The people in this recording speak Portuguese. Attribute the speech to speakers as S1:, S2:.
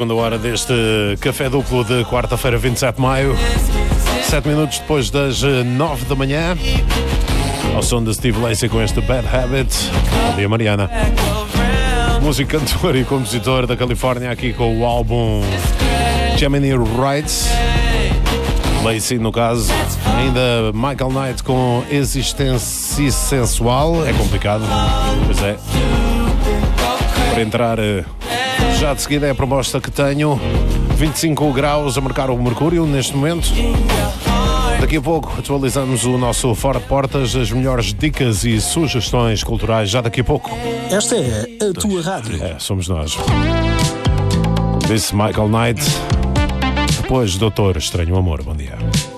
S1: segunda hora deste café duplo de quarta-feira, 27 de maio, 7 minutos depois das 9 da manhã, ao som de Steve Lacy com este Bad Habit. Bom dia, Mariana. Músico, cantor e compositor da Califórnia, aqui com o álbum Gemini Rights. Lacy, no caso, ainda Michael Knight com Existência Sensual. É complicado, pois é. Para entrar já de seguida é a proposta que tenho. 25 graus a marcar o mercúrio neste momento. Daqui a pouco atualizamos o nosso Fora de Portas, as melhores dicas e sugestões culturais, já daqui a pouco.
S2: Esta é a tua rádio.
S1: É, somos nós. Disse Michael Knight. Depois, Doutor Estranho Amor. Bom dia.